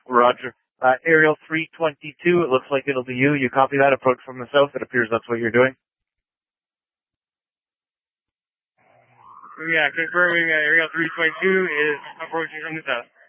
Roger. Aerial 322, it looks like it'll be you. You copy that? Approach from the south. It appears that's what you're doing. Yeah, confirming Aerial 322 is approaching from the south.